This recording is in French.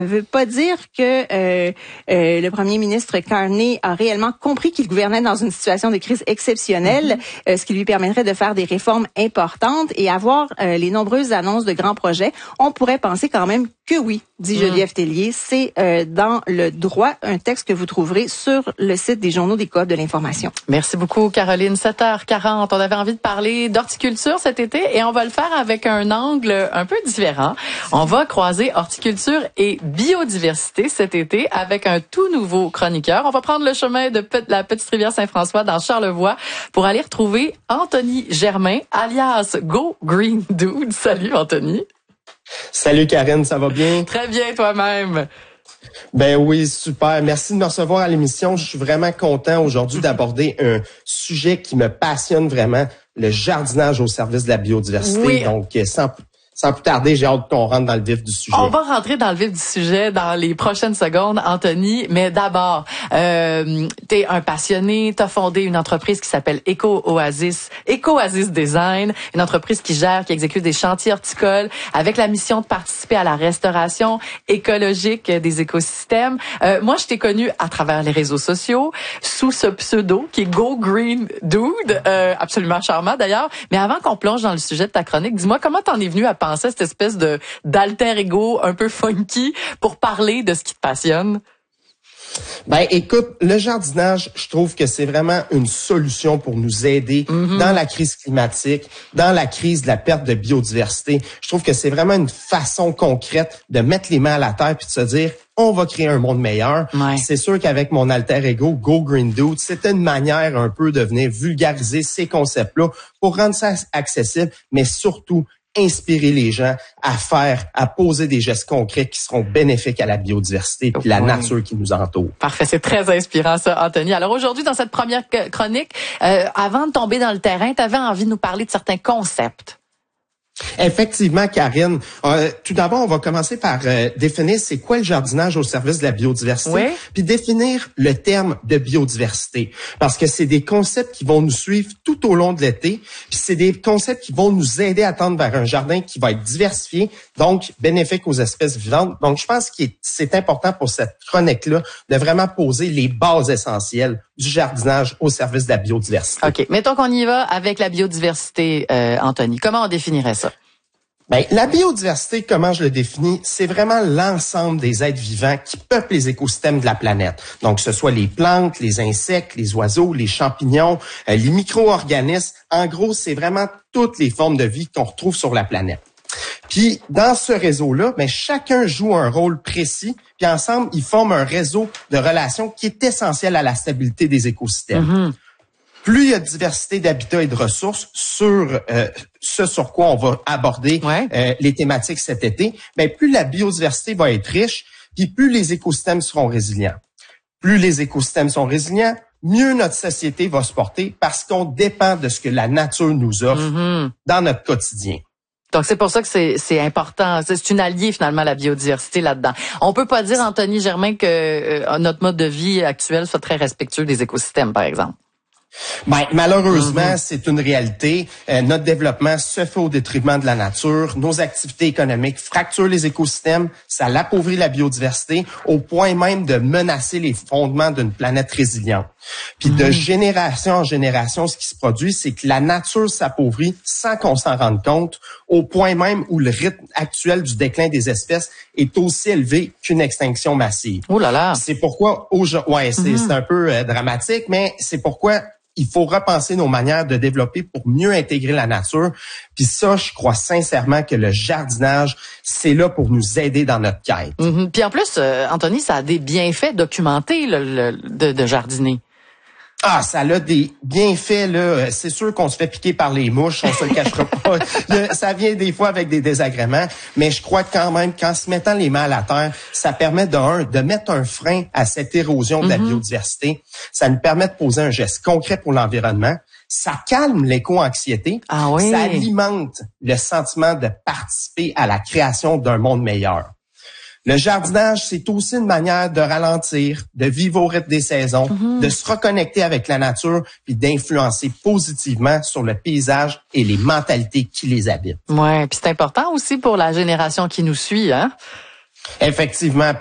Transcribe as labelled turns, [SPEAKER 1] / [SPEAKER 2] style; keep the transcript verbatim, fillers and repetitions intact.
[SPEAKER 1] ne veut pas dire que euh, euh, le premier ministre Carney a réellement compris qu'il gouvernait dans une situation de crise exceptionnelle, mm-hmm. euh, ce qui lui permettrait de faire des réformes importantes et avoir euh, les nombreuses annonces de grands projets. On pourrait penser quand même que oui, dit Geneviève mm. Tellier. C'est euh, dans le droit, un texte que vous trouverez sur le site des journaux des Coop de l'information.
[SPEAKER 2] Merci beaucoup, Caroline. sept heures quarante. On avait envie de parler d'horticulture cet été et on va le faire avec un angle un peu différent. On va croiser horticulture et biodiversité cet été avec un tout nouveau chroniqueur. On va prendre le chemin de la Petite Rivière Saint-François dans Charlevoix pour aller retrouver Anthony Germain, alias Go Green Dude. Salut, Anthony.
[SPEAKER 3] Salut, Karine, ça va bien?
[SPEAKER 2] Très bien, toi-même.
[SPEAKER 3] Ben oui, super. Merci de me recevoir à l'émission. Je suis vraiment content aujourd'hui d'aborder un sujet qui me passionne vraiment, le jardinage au service de la biodiversité.
[SPEAKER 2] Oui.
[SPEAKER 3] Donc, sans... Sans plus tarder, j'ai hâte qu'on rentre dans le vif du sujet.
[SPEAKER 2] On va rentrer dans le vif du sujet dans les prochaines secondes, Anthony. Mais d'abord, euh, t'es un passionné, t'as fondé une entreprise qui s'appelle Eco Oasis, Eco Oasis Design, une entreprise qui gère, qui exécute des chantiers horticoles avec la mission de participer à la restauration écologique des écosystèmes. Euh, moi, je t'ai connu à travers les réseaux sociaux sous ce pseudo qui est Go Green Dude, euh, absolument charmant d'ailleurs. Mais avant qu'on plonge dans le sujet de ta chronique, dis-moi comment t'en es venu à penser à cette espèce de d'alter ego un peu funky pour parler de ce qui te passionne?
[SPEAKER 3] Ben, écoute, le jardinage, je trouve que c'est vraiment une solution pour nous aider mm-hmm. dans la crise climatique, dans la crise de la perte de biodiversité. Je trouve que c'est vraiment une façon concrète de mettre les mains à la terre puis de se dire, on va créer un monde meilleur.
[SPEAKER 2] Ouais.
[SPEAKER 3] C'est sûr qu'avec mon alter ego, Go Green Dude, c'était une manière un peu de venir vulgariser ces concepts-là pour rendre ça accessible, mais surtout inspirer les gens à faire, à poser des gestes concrets qui seront bénéfiques à la biodiversité et la nature qui nous entoure.
[SPEAKER 2] Parfait, c'est très inspirant ça, Anthony. Alors aujourd'hui, dans cette première chronique, euh, avant de tomber dans le terrain, tu avais envie de nous parler de certains concepts.
[SPEAKER 3] Effectivement, Karine. Euh, tout d'abord, on va commencer par euh, définir c'est quoi le jardinage au service de la biodiversité,
[SPEAKER 2] oui.
[SPEAKER 3] puis définir le terme de biodiversité, parce que c'est des concepts qui vont nous suivre tout au long de l'été, puis c'est des concepts qui vont nous aider à tendre vers un jardin qui va être diversifié, donc bénéfique aux espèces vivantes. Donc, je pense que c'est important pour cette chronique-là de vraiment poser les bases essentielles du jardinage au service de la biodiversité.
[SPEAKER 2] OK. Mettons qu'on y va avec la biodiversité, euh, Anthony. Comment on définirait ça?
[SPEAKER 3] Ben, la biodiversité, comment je le définis, c'est vraiment l'ensemble des êtres vivants qui peuplent les écosystèmes de la planète. Donc, que ce soit les plantes, les insectes, les oiseaux, les champignons, euh, les micro-organismes. En gros, c'est vraiment toutes les formes de vie qu'on retrouve sur la planète. Puis, dans ce réseau-là, ben, chacun joue un rôle précis, puis ensemble, ils forment un réseau de relations qui est essentiel à la stabilité des écosystèmes. Mm-hmm. Plus il y a de diversité d'habitats et de ressources sur euh, ce sur quoi on va aborder
[SPEAKER 2] ouais.
[SPEAKER 3] euh, les thématiques cet été, ben plus la biodiversité va être riche, puis plus les écosystèmes seront résilients. Plus les écosystèmes sont résilients, mieux notre société va se porter parce qu'on dépend de ce que la nature nous offre mm-hmm. dans notre quotidien.
[SPEAKER 2] Donc, c'est pour ça que c'est, c'est important. C'est une alliée, finalement, la biodiversité là-dedans. On peut pas dire, Anthony Germain, que euh, notre mode de vie actuel soit très respectueux des écosystèmes, par exemple.
[SPEAKER 3] Ben, malheureusement,
[SPEAKER 2] mm-hmm.
[SPEAKER 3] c'est une réalité. Euh, notre développement se fait au détriment de la nature. Nos activités économiques fracturent les écosystèmes. Ça l'appauvrit la biodiversité au point même de menacer les fondements d'une planète résiliente. Puis mm-hmm. de génération en génération, ce qui se produit, c'est que la nature s'appauvrit sans qu'on s'en rende compte, au point même où le rythme actuel du déclin des espèces est aussi élevé qu'une extinction massive.
[SPEAKER 2] Oh là là!
[SPEAKER 3] C'est pourquoi, aujourd'hui, ouais, c'est, mm-hmm. c'est un peu euh, dramatique, mais c'est pourquoi il faut repenser nos manières de développer pour mieux intégrer la nature. Puis ça, je crois sincèrement que le jardinage, c'est là pour nous aider dans notre quête.
[SPEAKER 2] Mm-hmm. Puis en plus, euh, Anthony, ça a des bienfaits documentés le, le, de, de jardiner.
[SPEAKER 3] Ah, ça a des bienfaits, là. C'est sûr qu'on se fait piquer par les mouches, on se le cachera pas. Ça vient des fois avec des désagréments, mais je crois quand même qu'en se mettant les mains à la terre, ça permet de, un, de mettre un frein à cette érosion de la mm-hmm. biodiversité. Ça nous permet de poser un geste concret pour l'environnement. Ça calme l'éco-anxiété.
[SPEAKER 2] Ah oui.
[SPEAKER 3] Ça alimente le sentiment de participer à la création d'un monde meilleur. Le jardinage, c'est aussi une manière de ralentir, de vivre au rythme des saisons, mm-hmm. de se reconnecter avec la nature, puis d'influencer positivement sur le paysage et les mentalités qui les habitent.
[SPEAKER 2] Ouais, puis c'est important aussi pour la génération qui nous suit, hein.
[SPEAKER 3] Effectivement.